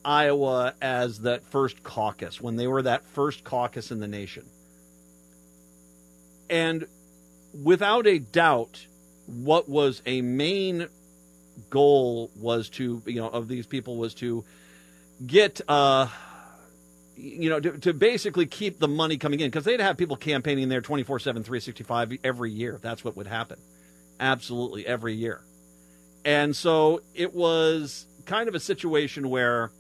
Iowa as that first caucus, when they were that first caucus in the nation. And without a doubt, what was a main goal was to, of these people was to get, to basically keep the money coming in, because they'd have people campaigning there 24/7, 365 every year. That's what would happen. Absolutely every year. And so it was kind of a situation where,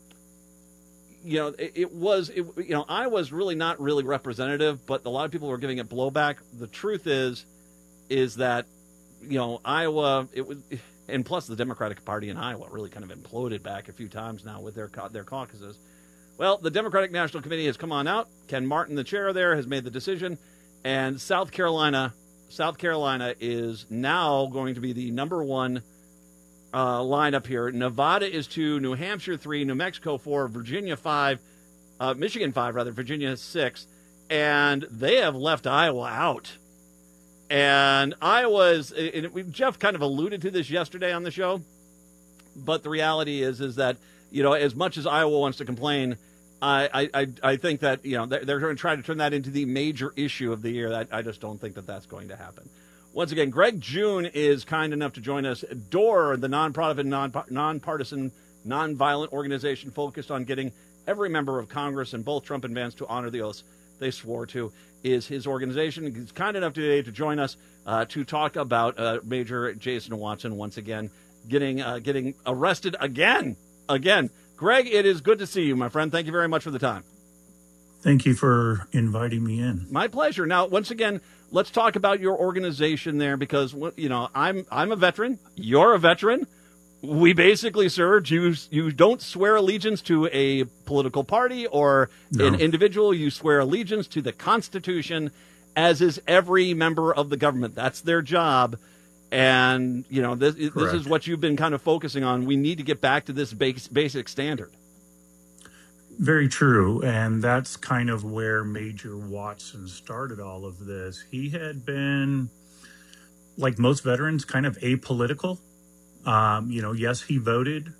Iowa's really not really representative, but a lot of people were giving it blowback. The truth is that, Iowa, and plus the Democratic Party in Iowa really kind of imploded back a few times now with their caucuses. Well, the Democratic National Committee has come on out. Ken Martin, the chair there, has made the decision, and South Carolina is now going to be the number one lineup here. Nevada is 2, New Hampshire 3, New Mexico 4, Virginia 5, Michigan 5, Virginia 6, and they have left Iowa out. And Iowa is, Jeff kind of alluded to this yesterday on the show, but the reality is that, as much as Iowa wants to complain, I think that, they're going to try to turn that into the major issue of the year. I just don't think that that's going to happen. Once again, Greg June is kind enough to join us. DOOR, the nonprofit, nonpartisan, nonviolent organization focused on getting every member of Congress and both Trump and Vance to honor the oaths they swore to, is his organization. He's kind enough today to join us to talk about Major Jason Watson once again getting arrested again. Greg, it is good to see you, my friend. Thank you very much for the time. Thank you for inviting me in. My pleasure. Now, once again, let's talk about your organization there, because I'm a veteran. You're a veteran. We basically served. You don't swear allegiance to a political party or an individual. You swear allegiance to the Constitution, as is every member of the government. That's their job. And, this is what you've been kind of focusing on. We need to get back to this basic standard. Very true. And that's kind of where Major Watson started all of this. He had been, like most veterans, kind of apolitical. Yes, he voted,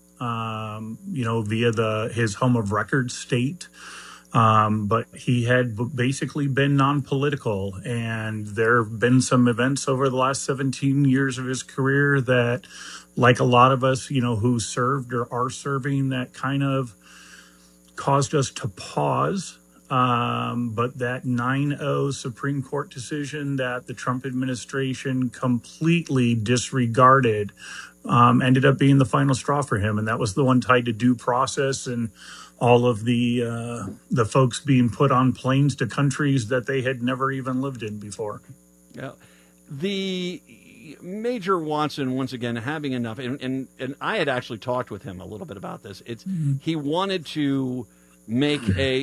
via his home of record state. But he had basically been non-political, and there have been some events over the last 17 years of his career that, like a lot of us, who served or are serving, that kind of caused us to pause. But that 9-0 Supreme Court decision that the Trump administration completely disregarded ended up being the final straw for him. And that was the one tied to due process and all of the folks being put on planes to countries that they had never even lived in before. Yeah. The Major Watson, once again, having enough, and I had actually talked with him a little bit about this. He wanted to make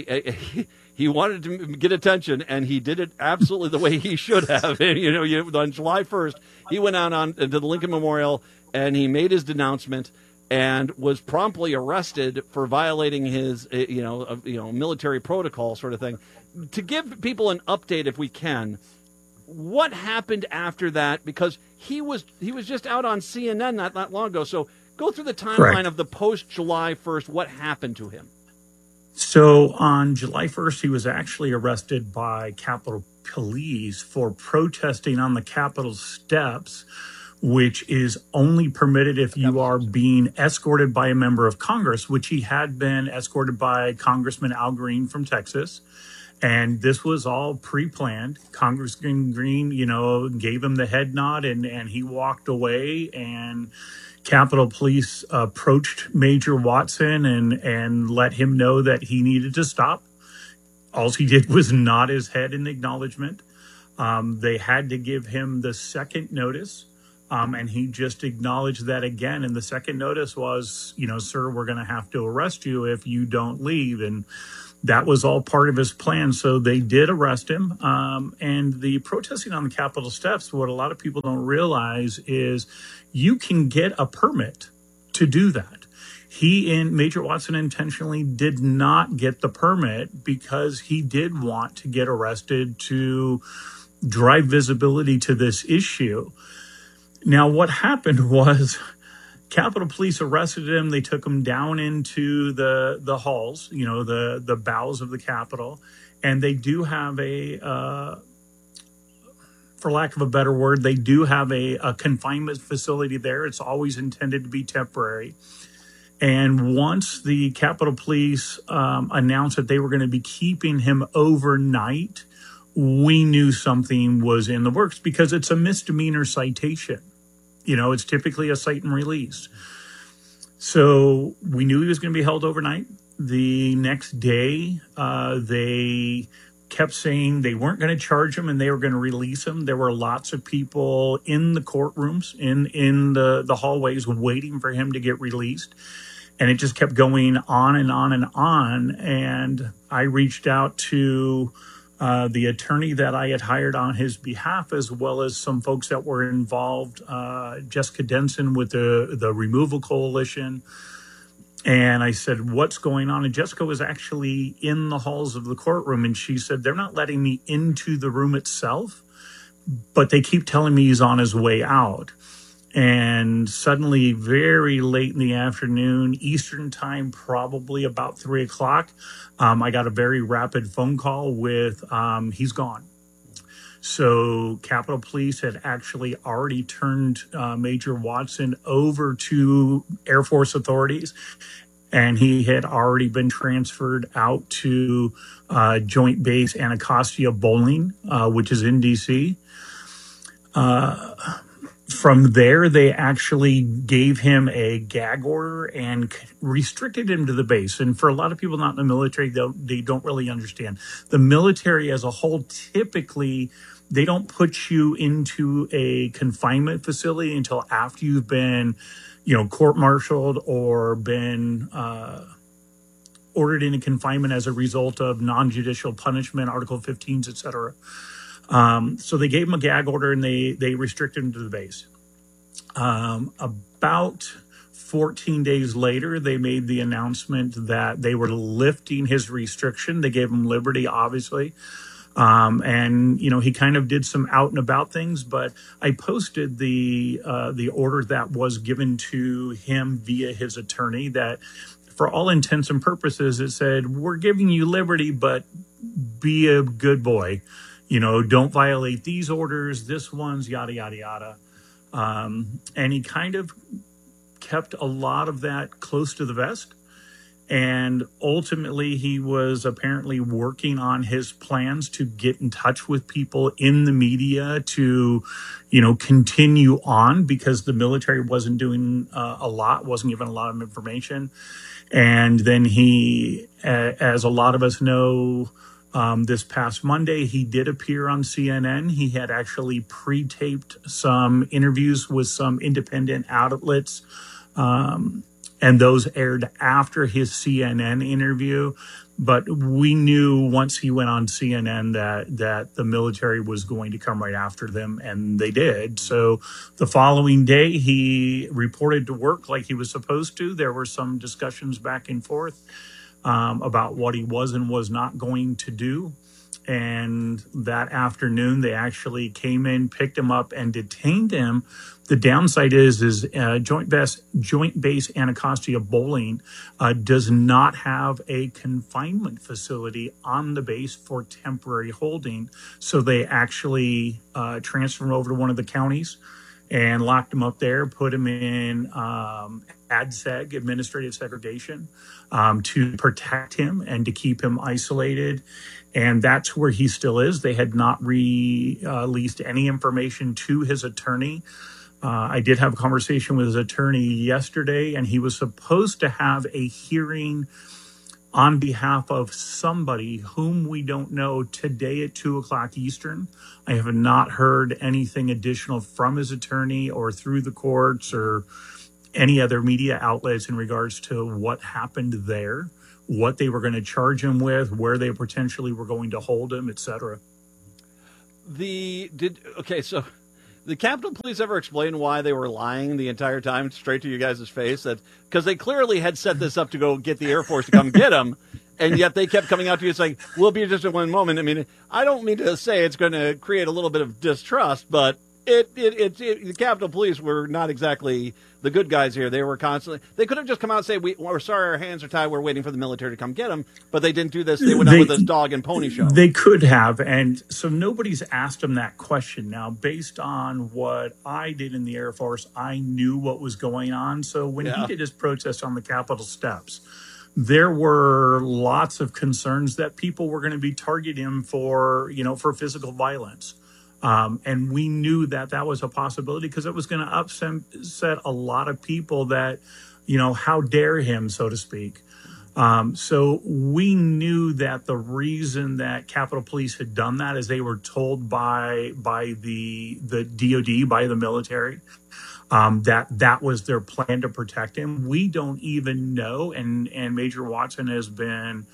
he wanted to get attention, and he did it absolutely the way he should have. On July 1st, he went out on to the Lincoln Memorial, and he made his denouncement and was promptly arrested for violating his, military protocol sort of thing. To give people an update, if we can, what happened after that? Because he was just out on CNN not that long ago. So go through the timeline of the post July 1st. What happened to him? So on July 1st, he was actually arrested by Capitol Police for protesting on the Capitol steps, which is only permitted if you are being escorted by a member of Congress, which he had been escorted by Congressman Al Green from Texas. And this was all pre-planned. Congressman Green, gave him the head nod, and he walked away, and Capitol Police approached Major Watson and let him know that he needed to stop. All he did was nod his head in acknowledgement. They had to give him the second notice, and he just acknowledged that again. And the second notice was, sir, we're going to have to arrest you if you don't leave. And that was all part of his plan. So they did arrest him. And the protesting on the Capitol steps, what a lot of people don't realize is you can get a permit to do that. Major Watson intentionally did not get the permit because he did want to get arrested to drive visibility to this issue. Now, what happened was Capitol Police arrested him. They took him down into the halls, the bowels of the Capitol, and they do have for lack of a better word, they do have a confinement facility there. It's always intended to be temporary. And once the Capitol Police announced that they were going to be keeping him overnight, we knew something was in the works because it's a misdemeanor citation. It's typically a cite and release. So we knew he was going to be held overnight. The next day, they kept saying they weren't going to charge him and they were going to release him. There were lots of people in the courtrooms, in the hallways waiting for him to get released. And it just kept going on and on and on. And I reached out to the attorney that I had hired on his behalf, as well as some folks that were involved, Jessica Denson with the Removal Coalition. And I said, what's going on? And Jessica was actually in the halls of the courtroom. And she said, they're not letting me into the room itself, but they keep telling me he's on his way out. And suddenly, very late in the afternoon, Eastern time, probably about 3 o'clock, I got a very rapid phone call with, he's gone. So Capitol Police had actually already turned Major Watson over to Air Force authorities, and he had already been transferred out to Joint Base Anacostia Bolling, which is in D.C. From there, they actually gave him a gag order and restricted him to the base. And for a lot of people not in the military, they don't really understand. The military as a whole, typically, they don't put you into a confinement facility until after you've been, court-martialed or been ordered into confinement as a result of non-judicial punishment, Article 15s, et cetera. So they gave him a gag order and they restricted him to the base. About 14 days later, they made the announcement that they were lifting his restriction. They gave him liberty, obviously. And he kind of did some out and about things, but I posted the order that was given to him via his attorney that for all intents and purposes, it said, we're giving you liberty, but be a good boy. Don't violate these orders, this one's yada, yada, yada. And he kind of kept a lot of that close to the vest. And ultimately, he was apparently working on his plans to get in touch with people in the media to, continue on because the military wasn't doing wasn't giving a lot of information. And then he, as a lot of us know, this past Monday, he did appear on CNN. He had actually pre-taped some interviews with some independent outlets, and those aired after his CNN interview. But we knew once he went on CNN that the military was going to come right after them, and they did. So the following day, he reported to work like he was supposed to. There were some discussions back and forth about what he was and was not going to do. And that afternoon, they actually came in, picked him up, and detained him. The downside is Joint Base Anacostia Bolling does not have a confinement facility on the base for temporary holding. So they actually transferred him over to one of the counties and locked him up there, put him in ADSEG, administrative segregation, to protect him and to keep him isolated. And that's where he still is. They had not released any information to his attorney. I did have a conversation with his attorney yesterday, and he was supposed to have a hearing on behalf of somebody whom we don't know today at 2 o'clock Eastern. I have not heard anything additional from his attorney or through the courts or any other media outlets in regards to what happened there, what they were going to charge him with, where they potentially were going to hold him, etc. So the Capitol Police ever explain why they were lying the entire time straight to you guys' face? That because they clearly had set this up to go get the Air Force to come get him, and yet they kept coming out to you saying, we'll be just in one moment. I mean, I don't mean to say it's going to create a little bit of distrust, but The Capitol Police were not exactly the good guys here. They were constantly. They could have just come out and say, "We're sorry, our hands are tied. We're waiting for the military to come get them." But they didn't do this. They went out with this dog and pony show. They could have, and so nobody's asked them that question. Now, based on what I did in the Air Force, I knew what was going on. So when he did his protest on the Capitol steps, there were lots of concerns that people were going to be targeting him for physical violence. And we knew that was a possibility because it was going to upset a lot of people that, how dare him, so to speak. So we knew that the reason that Capitol Police had done that is they were told by the DOD, by the military, that was their plan to protect him. We don't even know, and Major Watson has been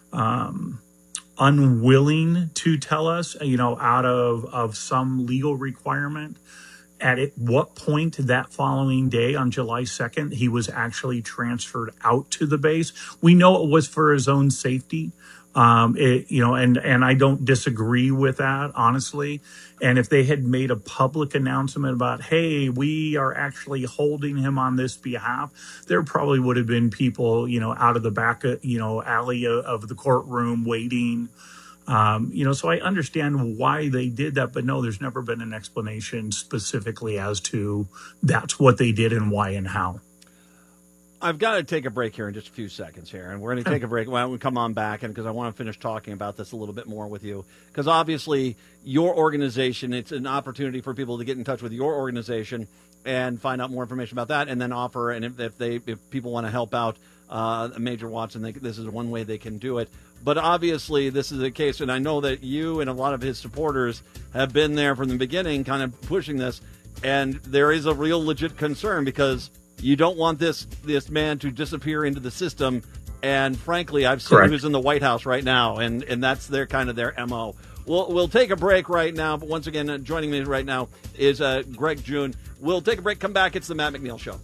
unwilling to tell us, out of some legal requirement, at what point that following day on July 2nd, he was actually transferred out to the base. We know it was for his own safety. And I don't disagree with that, honestly. And if they had made a public announcement about, hey, we are actually holding him on this behalf, there probably would have been people, out of the back, alley of the courtroom waiting. So I understand why they did that, but no, there's never been an explanation specifically as to that's what they did and why and how. I've got to take a break here in just a few seconds here, and we're going to take a break. Why don't we come on back, and because I want to finish talking about this a little bit more with you, because obviously your organization, it's an opportunity for people to get in touch with your organization and find out more information about that, and then offer, and if people want to help out Major Watson, this is one way they can do it. But obviously this is a case, and I know that you and a lot of his supporters have been there from the beginning kind of pushing this, and there is a real legit concern because you don't want this man to disappear into the system. And frankly, I've seen who's in the White House right now, and that's their MO. We'll take a break right now. But once again, joining me right now is Greg June. We'll take a break, come back. It's the Matt McNeil Show.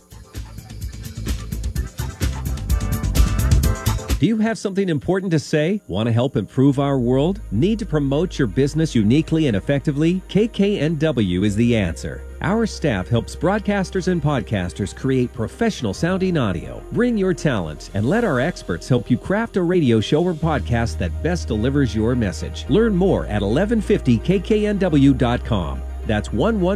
Do you have something important to say? Want to help improve our world? Need to promote your business uniquely and effectively? KKNW is the answer. Our staff helps broadcasters and podcasters create professional sounding audio. Bring your talent and let our experts help you craft a radio show or podcast that best delivers your message. Learn more at 1150kknw.com. That's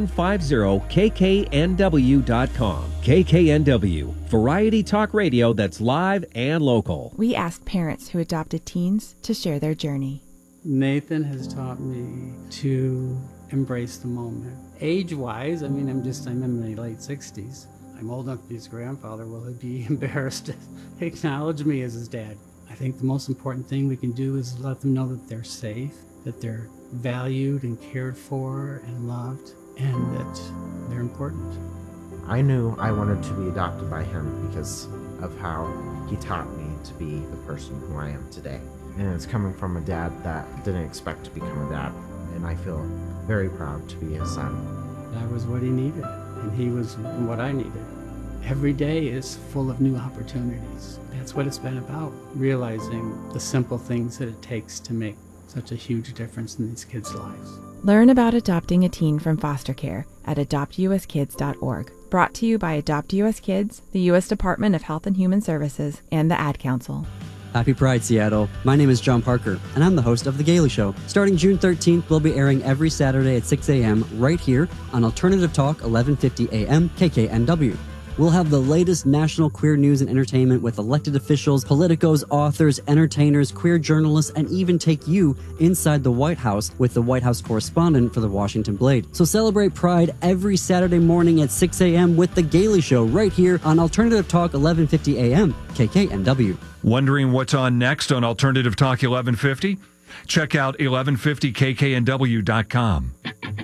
1150kknw.com. KKNW, variety talk radio that's live and local. We asked parents who adopted teens to share their journey. Nathan has taught me to embrace the moment. Age-wise, I'm in my late 60s. I'm old enough to be his grandfather. Will he be embarrassed to acknowledge me as his dad? I think the most important thing we can do is let them know that they're safe, that they're valued and cared for and loved, and that they're important. I knew I wanted to be adopted by him because of how he taught me to be the person who I am today. And it's coming from a dad that didn't expect to become a dad, and I feel very proud to be his son. That was what he needed, and he was what I needed. Every day is full of new opportunities. That's what it's been about, realizing the simple things that it takes to make such a huge difference in these kids' lives. Learn about adopting a teen from foster care at adoptuskids.org. Brought to you by Adopt US Kids, the U.S. Department of Health and Human Services, and the Ad Council. Happy Pride, Seattle. My name is John Parker, and I'm the host of The Gailey Show. Starting June 13th, we'll be airing every Saturday at 6 a.m. right here on Alternative Talk 1150 a.m. KKNW. We'll have the latest national queer news and entertainment with elected officials, politicos, authors, entertainers, queer journalists, and even take you inside the White House with the White House correspondent for the Washington Blade. So celebrate Pride every Saturday morning at 6 a.m. with The Gailey Show right here on Alternative Talk 1150 a.m. KKNW. Wondering what's on next on Alternative Talk 1150? Check out 1150kknw.com.